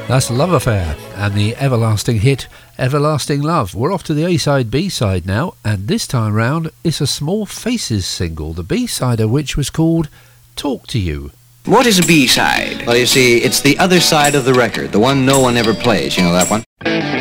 That's Love Affair and the everlasting hit Everlasting Love. We're off to the A-side, B-side now, and this time round it's a Small Faces single, the B-side of which was called Talk to You. What is a B-side? Well, you see, it's the other side of the record, the one no one ever plays. You know that one?